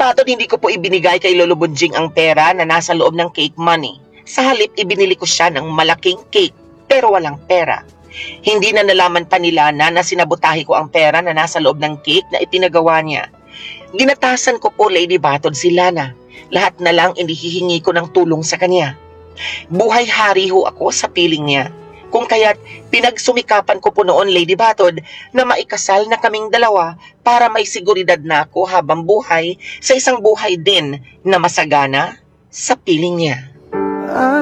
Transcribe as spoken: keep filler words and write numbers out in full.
Batod hindi ko po ibinigay kay Lolo Bunjing ang pera na nasa loob ng cake money. Sa halip, ibinili ko siya ng malaking cake pero walang pera. Hindi na nalaman pa nila na nasinabutahi ko ang pera na nasa loob ng cake na ipinagawa niya. Ginatasan ko po, Lady Batod, si Lana. Lahat na lang inihihingi ko ng tulong sa kanya. Buhay hari ho ako sa piling niya. Kung kaya't pinagsumikapan ko po noon, Lady Batod, na maikasal na kaming dalawa para may seguridad na ako habang buhay sa isang buhay din na masagana sa piling niya.